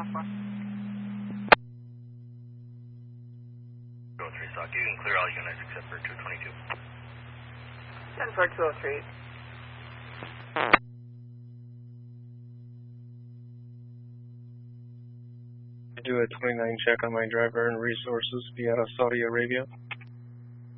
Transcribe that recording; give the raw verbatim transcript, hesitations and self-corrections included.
two oh three Stock, you can clear all units except for two twenty-two. ten four two oh three. Do a twenty-nine check on my driver and resources via Saudi Arabia.